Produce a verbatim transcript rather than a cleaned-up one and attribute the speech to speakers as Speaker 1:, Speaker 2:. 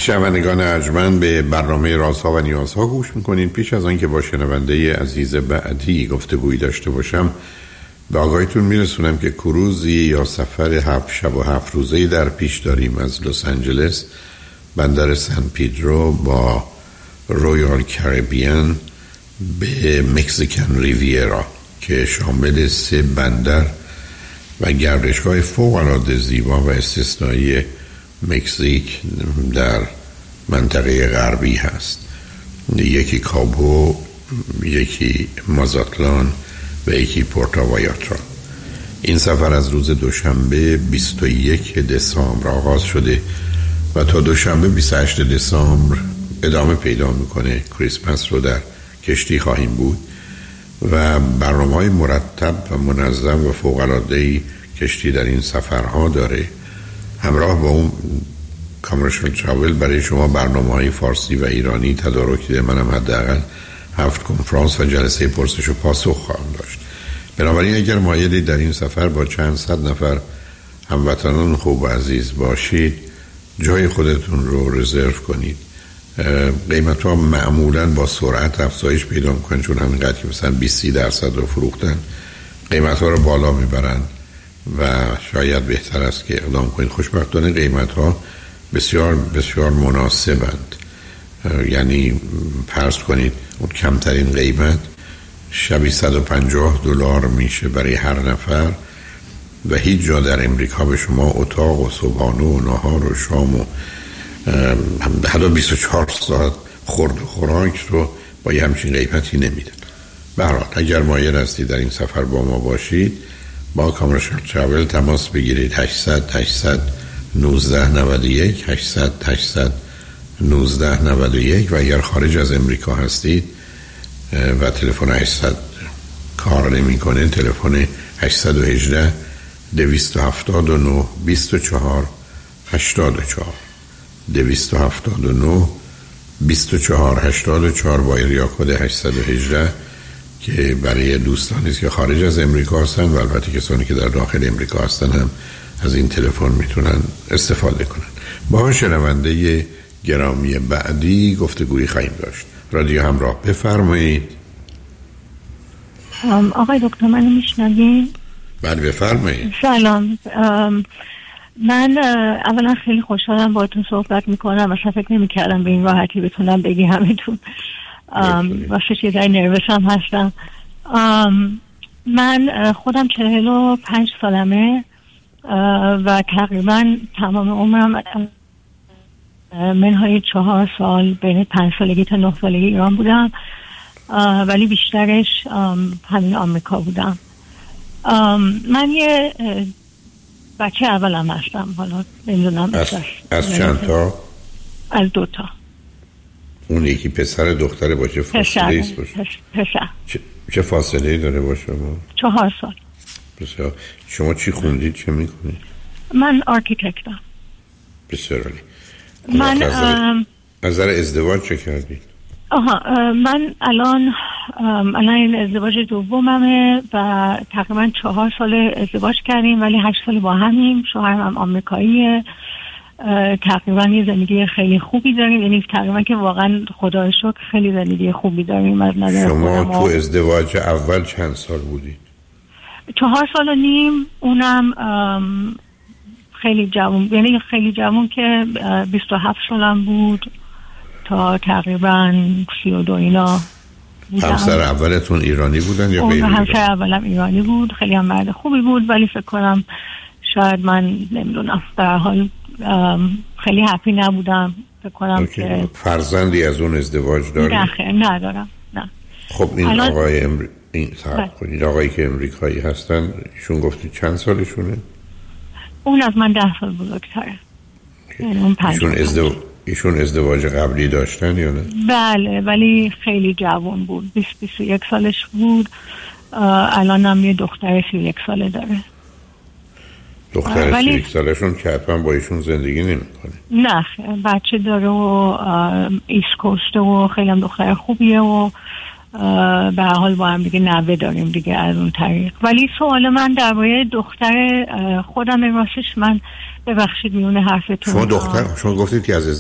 Speaker 1: شنوندگان ارجمند به برنامه رازها و نیازها گوش میکنین. پیش از آن که با شنونده عزیز بعدی گفتگویی داشته باشم به آگاهیتون میرسونم که کروزی یا سفر هفت شب و هفت روزه‌ای در پیش داریم از لس آنجلس بندر سن پیدرو با رویال کریبیان به مکزیکن ریویرا که شامل سه بندر و گردشگاه فوق‌العاده زیبا و استثنایی مکزیک در منطقه غربی هست. یکی کابو، یکی مازاتلان و یکی پورتو وایاترا. این سفر از روز دوشنبه بیست و یک دسامبر آغاز شده و تا دوشنبه بیست و هشت دسامبر ادامه پیدا میکنه. کریسمس رو در کشتی خواهیم بود و برنامه‌های مرتب و منظم و فوق‌العاده‌ای کشتی در این سفرها داره. همراه با اون کامرشال تراول برای شما برنامه‌های فارسی و ایرانی تدارک دیده. منم حداقل هفت کنفرانس و جلسه پرسش و پاسخ خواهم داشت. بنابراین اگر مایلی در این سفر با چند صد نفر هموطنان خوب و عزیز باشید جای خودتون رو رزرو کنید. قیمت ها معمولا با سرعت افزایش پیدا میکنن، چون همینقدر که مثلا بیست درصد رو فروختن قیمت ها رو بالا میبرن و شاید بهتر است که اقدام کنید. خوشبختانه قیمت ها بسیار بسیار مناسبند. یعنی فرض کنید اون کمترین قیمت شبی صد و پنجاه دلار میشه برای هر نفر و هیچ جا در امریکا به شما اتاق و صبحانه و نهار و شام و حتی بیست و چهار ساعت خورد و خوراک رو با یه همچین قیمتی نمیدن. به هر حال اگر مایل هستید در این سفر با ما باشید با کامرشال تراول تماس بگیرید. هشتصد هشتصد نوزده نود و یک هشتصد هشتصد نوزده نود و یک و اگر خارج از امریکا هستید و تلفن هشتصد کار نمی کنه تلفن هشتصد و هجده دویست و هفتاد و نه بیست و چهار هشتاد و چهار دویست و هفتاد و نه بیست و چهار هشتاد و چهار با ایریا کد هشتصد و هجده که برای دوستانی است که خارج از امریکا هستن و البته کسانی که در داخل امریکا هستن هم از این تلفن میتونن استفاده کنن. با شنونده گرامی بعدی گفتگویی خواهیم داشت. رادیو همراه، بفرمایید.
Speaker 2: آقای دکتر منو میشنوین؟
Speaker 1: بله بفرمایید.
Speaker 2: سلام. من اولا خیلی خوشحالم باهاتون صحبت میکنم. اصلا فکر نمیکردم به این راحتی بتونم بگی همتون. واسه یه در نروس هم هستم. من خودم چهل و پنج سالمه و تقریبا تمام عمرم منهای چهار سال بین پنج سالگی تا نه سالگی ایران بودم، ولی بیشترش همین آمریکا بودم. من یه بچه اولم هستم. حالا نمیدونم
Speaker 1: از, از چند تا؟
Speaker 2: از دو تا.
Speaker 1: اون یکی پسر دختر با چه فاصله ایست باشه؟
Speaker 2: پسر.
Speaker 1: چه, چه فاصله ای داره با شما؟
Speaker 2: چهار سال.
Speaker 1: بسیار. شما چی خوندید؟ چه میکنید؟
Speaker 2: من آرکیتکتم.
Speaker 1: بسیار عالی.
Speaker 2: من
Speaker 1: از نظر ازدواج چه کردید؟
Speaker 2: آها من الان الان این ازدواج دوممه و تقریبا چهار سال ازدواج کردیم ولی هشت سال با همیم. شوهرم هم آمریکاییه. تقریبا یه زندگی خیلی خوبی داریم، یعنی تقریبا که واقعا خدا رو شکر خیلی زندگی خوبی داریم از نظر
Speaker 1: شما تو ازدواج اول چند سال بودید؟
Speaker 2: چهار سال و نیم. اونم خیلی جوان، یعنی خیلی جوان که بیست و هفت سالم بود تا تقریبا سی و دو اینا بودم.
Speaker 1: همسر اولتون ایرانی بودن یا غیر؟
Speaker 2: همسر اولم ایرانی بود، خیلی هم مرد خوبی بود ولی فکر کنم شاید من نمیدونم در حال خیلی هپی نبودم. فکر کنم که
Speaker 1: فرزندی از اون ازدواج دارید؟
Speaker 2: نه خیر ندارم. نه.
Speaker 1: خب این الان... آقای امر... این صحب کنید آقایی که امریکایی هستن ایشون گفتید چند سالشونه؟
Speaker 2: اون از من ده سال بزرگتره.
Speaker 1: یعنی ایشون, ازدو... ایشون ازدواج قبلی داشتن یا نه؟
Speaker 2: بله ولی خیلی جوان بود. بیست بیست و یک سالش بود. الان هم یه دختر سی و یک ساله داره.
Speaker 1: دختر سی و یک سالشون که حتما با ایشون زندگی نمی کنه؟
Speaker 2: نه بچه داره و ایست کوسته و خیلی هم دختر خوبیه و به حال با هم دیگه نوه داریم دیگه از اون طریق. ولی سوال من درباره دختر خودم راستش من ببخشید میونه حرفتون.
Speaker 1: شما دختر شما گفتید که از